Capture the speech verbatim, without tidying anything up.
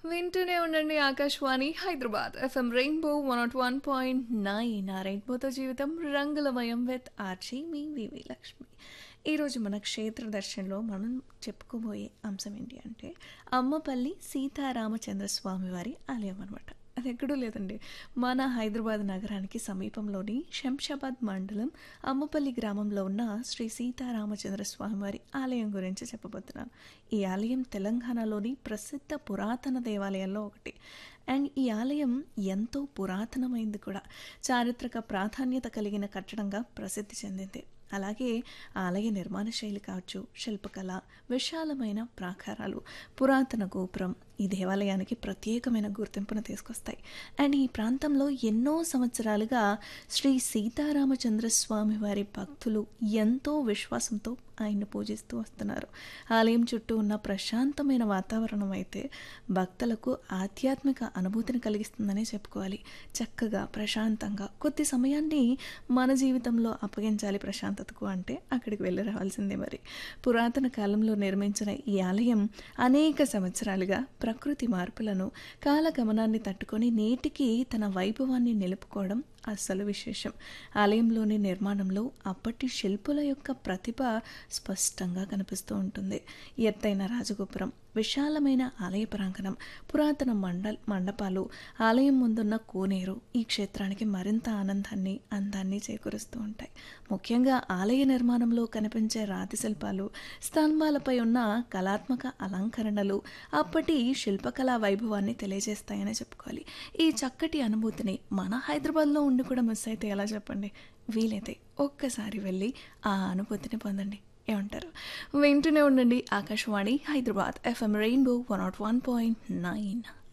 వింటూనే ఉండండి Akashvani Hyderabad FM rainbow one not one point nine ఆ రెయిన్బోతో జీవితం రంగులమయం విత్ ఆర్జీ మీ వివి లక్ష్మి. ఈరోజు మన క్షేత్ర దర్శనంలో మనం చెప్పుకోబోయే అంశం ఏంటి అంటే అమ్మపల్లి సీతారామచంద్ర స్వామి వారి ఆలయం అనమాట. అది ఎక్కడూ లేదండి, మన హైదరాబాద్ నగరానికి సమీపంలోని శంషాబాద్ మండలం అమ్మపల్లి గ్రామంలో ఉన్న శ్రీ సీతారామచంద్ర స్వామివారి ఆలయం గురించి చెప్పబోతున్నాను. ఈ ఆలయం తెలంగాణలోని ప్రసిద్ధ పురాతన దేవాలయాల్లో ఒకటి. అండ్ ఈ ఆలయం ఎంతో పురాతనమైంది కూడా, చారిత్రక ప్రాధాన్యత కలిగిన కట్టడంగా ప్రసిద్ధి చెందింది. అలాగే ఆలయ నిర్మాణ శైలి కావచ్చు, శిల్పకళ, విశాలమైన ప్రాకారాలు, పురాతన గోపురం ఈ దేవాలయానికి ప్రత్యేకమైన గుర్తింపును తీసుకొస్తాయి. అండ్ ఈ ప్రాంతంలో ఎన్నో సంవత్సరాలుగా శ్రీ సీతారామచంద్ర స్వామి వారి భక్తులు ఎంతో విశ్వాసంతో ఆయన్ను పూజిస్తూ వస్తున్నారు. ఆలయం చుట్టూ ఉన్న ప్రశాంతమైన వాతావరణం అయితే భక్తులకు ఆధ్యాత్మిక అనుభూతిని కలిగిస్తుందనే చెప్పుకోవాలి. చక్కగా ప్రశాంతంగా కొద్ది సమయాన్ని మన జీవితంలో అప్పగించాలి ప్రశాంతతకు అంటే అక్కడికి వెళ్ళి రావాల్సిందే. మరి పురాతన కాలంలో నిర్మించిన ఈ ఆలయం అనేక సంవత్సరాలుగా ప్రకృతి మార్పులను, కాలగమనాన్ని తట్టుకొని నేటికి తన వైభవాన్ని నిలుపుకోవడం అస్సలు విశేషం. ఆలయంలోని నిర్మాణంలో అప్పటి శిల్పుల యొక్క ప్రతిభ స్పష్టంగా కనిపిస్తూ ఉంటుంది. ఎత్తైన రాజగోపురం, విశాలమైన ఆలయ ప్రాంగణం, పురాతన మండల్ మండపాలు, ఆలయం ముందున్న కోనేరు ఈ క్షేత్రానికి మరింత ఆనందాన్ని, అందాన్ని చేకూరుస్తూ ఉంటాయి. ముఖ్యంగా ఆలయ నిర్మాణంలో కనిపించే రాతి శిల్పాలు, స్తంభాలపై ఉన్న కళాత్మక అలంకరణలు అప్పటి శిల్పకళా వైభవాన్ని తెలియజేస్తాయని చెప్పుకోవాలి. ఈ చక్కటి అనుభూతిని మన హైదరాబాద్లో ఉండి కూడా మిస్ అయితే ఎలా చెప్పండి? వీలైతే ఒక్కసారి వెళ్ళి ఆ అనుభూతిని పొందండి. ఏమంటారు? వింటూనే ఉండండి Akashvani Hyderabad FM rainbow one not one point nine.